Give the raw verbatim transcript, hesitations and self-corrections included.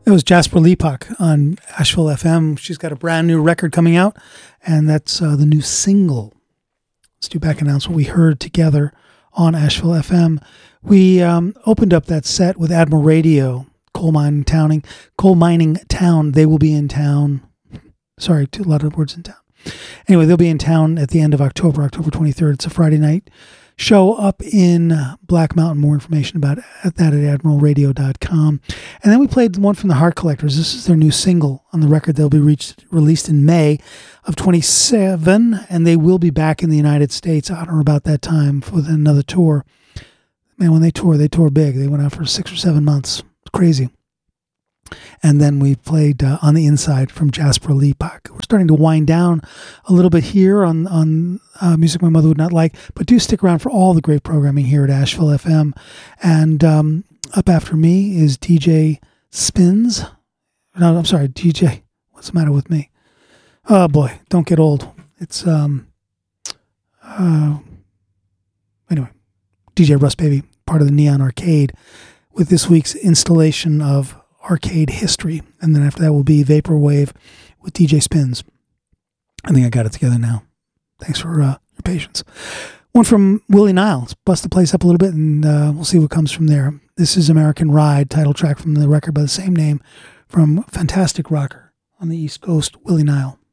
That was Jasper Leapock on Asheville F M. She's got a brand new record coming out, and that's uh, the new single. Let's do back announce what we heard together on Asheville F M. We um, opened up that set with Admiral Radio, Coal Mining Towning, Coal Mining Town. They will be in town. Sorry, a lot of words in town. Anyway, they'll be in town at the end of October, October twenty-third. It's a Friday night show up in Black Mountain. More information about that at admiral radio dot com. And then we played one from the Heart Collectors. This is their new single on the record. They'll be reached, released in May of twenty-seven, and they will be back in the United States on or about that time for another tour. Man, when they tour, they tour big. They went out for six or seven months. It's crazy. And then we played uh, On the Inside from Jasper Leapock. We're starting to wind down a little bit here on, on uh, Music My Mother Would Not Like, but do stick around for all the great programming here at Asheville F M. And um, up after me is D J Spins. No, I'm sorry, D J. What's the matter with me? Oh, boy, don't get old. It's, um, uh, anyway, D J Russ Baby, part of the Neon Arcade, with this week's installation of Arcade History. And then after that will be Vaporwave with D J Spins. I think I got it together now. Thanks for uh, your patience. One from Willie Nile. Let's bust the place up a little bit, and uh, we'll see what comes from there. This is American Ride, title track from the record by the same name from fantastic rocker on the East Coast, Willie Nile.